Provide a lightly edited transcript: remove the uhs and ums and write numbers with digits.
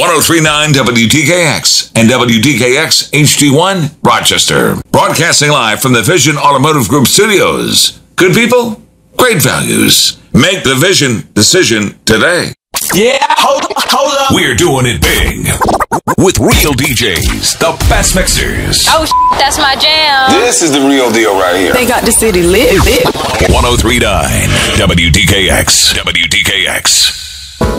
1039 WDKX and WDKX HD1 Rochester. Broadcasting live from the Vision Automotive Group studios. Good people, great values. Make the Vision decision today. Yeah, hold up. We're doing it big with real DJs, the best mixers. Oh, that's my jam. This is the real deal right here. They got the city lit. 1039 WDKX. WDKX.